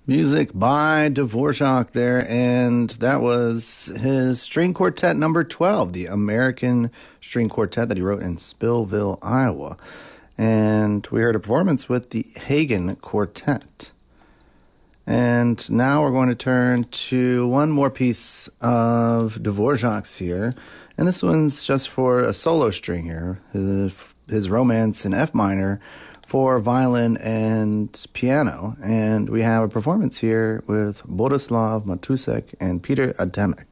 Music by Dvorak there, and that was his string quartet number 12, the American String Quartet that he wrote in Spillville, Iowa. And we heard a performance with the Hagen Quartet. And now we're going to turn to one more piece of Dvorak's here, and this one's just for a solo string here, his Romance in F minor, for violin and piano. And we have a performance here with Boleslav Matusek and Peter Adamek.